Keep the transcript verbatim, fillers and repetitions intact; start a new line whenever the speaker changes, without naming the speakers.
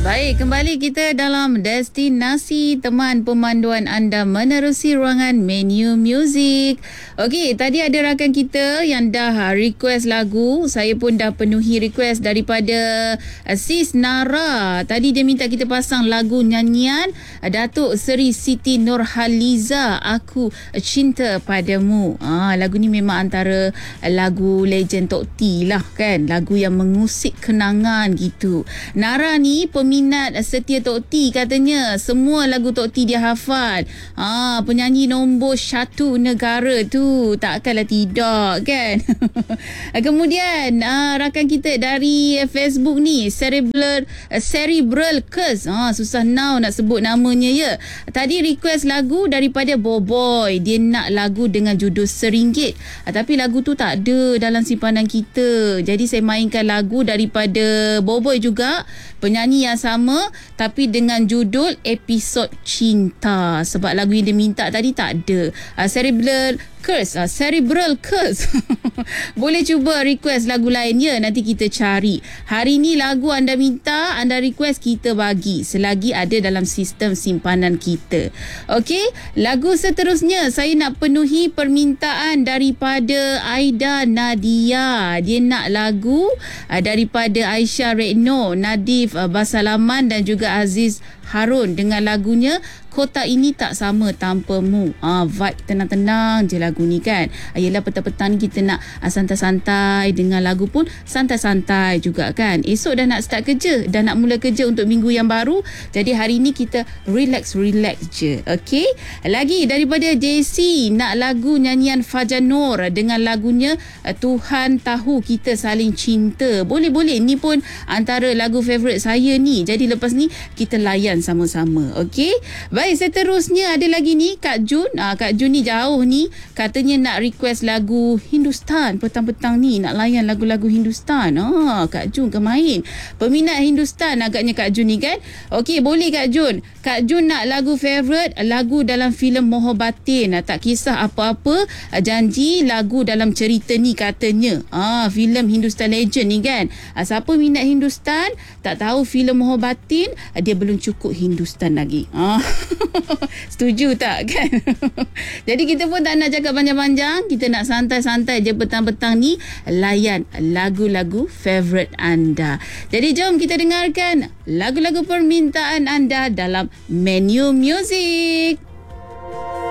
Baik, kembali kita dalam destinasi teman pemanduan anda menerusi ruangan menu muzik. Okey, tadi ada rakan kita yang dah request lagu. Saya pun dah penuhi request daripada uh, Sis Nara. Tadi dia minta kita pasang lagu nyanyian uh, Datuk Seri Siti Nurhaliza, Aku Cinta Padamu. Ah, lagu ni memang antara uh, lagu legend Tok T lah kan. Lagu yang mengusik kenangan gitu. Nara ni peminat setia Tok T katanya. Semua lagu Tok T dia hafal. Ah, penyanyi nombor satu negara tu. Takkanlah tidak kan. Kemudian ah, rakan kita dari Facebook ni, Cerebral Cerebral Curse. Ah, susah now nak sebut namanya ya. Tadi request lagu daripada Boboy. Dia nak lagu dengan judul Seringgit. Ah, tapi lagu tu tak ada dalam simpanan kita. Jadi saya mainkan lagu daripada Boboy juga, penyanyi yang sama tapi dengan judul Episod Cinta. Sebab lagu yang dia minta tadi tak ada. Uh, Cerebral Curse, uh, Cerebral Curse. Boleh cuba request lagu lain ya, nanti kita cari. Hari ni lagu anda minta, anda request, kita bagi selagi ada dalam sistem simpanan kita. Okey, lagu seterusnya saya nak penuhi permintaan daripada Aida Nadia. Dia nak lagu uh, daripada Aisyah Redno, Nadif uh, Basalaman dan juga Aziz Harun dengan lagunya Kota Ini Tak Sama Tanpamu. Ah, vibe tenang-tenang je lagu ni kan. Yelah, petang-petang ni kita nak ah, santai-santai, dengan lagu pun santai-santai juga kan. Esok dah nak start kerja, dah nak mula kerja untuk minggu yang baru. Jadi hari ni kita relax-relax je. Okey. Lagi daripada J C nak lagu nyanyian Fajar Nur dengan lagunya ah, Tuhan Tahu Kita Saling Cinta. Boleh-boleh, ni pun antara lagu favourite saya ni. Jadi lepas ni kita layan sama-sama. Okey. Baik, seterusnya ada lagi ni Kak Jun. Ah, Kak Jun ni jauh ni katanya nak request lagu Hindustan. Petang-petang ni nak layan lagu-lagu Hindustan. Ah, Kak Jun ke main. Peminat Hindustan agaknya Kak Jun ni kan. Okey, boleh Kak Jun. Kak Jun nak lagu favourite, lagu dalam filem Mohobatin. Ah, tak kisah apa-apa, ah, janji lagu dalam cerita ni katanya. Ah, filem Hindustan Legend ni kan. Ah, siapa minat Hindustan, tak tahu filem Mohobatin, ah, dia belum cukup Hindustan lagi. Ah. Setuju tak kan? Jadi kita pun tak nak cakap panjang-panjang, kita nak santai-santai je petang-petang ni layan lagu-lagu favourite anda. Jadi jom kita dengarkan lagu-lagu permintaan anda dalam menu muzik.